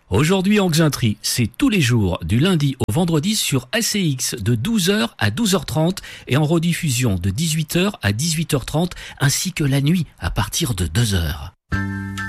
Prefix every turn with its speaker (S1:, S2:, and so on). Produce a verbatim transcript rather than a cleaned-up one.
S1: Aujourd'hui en Xintri, c'est tous les jours, du lundi au vendredi sur A C X de douze heures à douze heures trente et en rediffusion de dix-huit heures à dix-huit heures trente ainsi que la nuit à partir de deux heures.